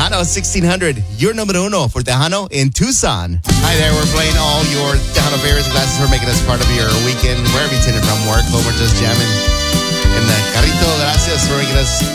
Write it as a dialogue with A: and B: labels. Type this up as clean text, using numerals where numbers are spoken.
A: Tejano 1600, your numero uno for Tejano in Tucson. Hi there, we're playing all your Tejano favorites. Glasses for making us part of your weekend, wherever you tended from work, home, or just jamming in the carrito. Gracias for making us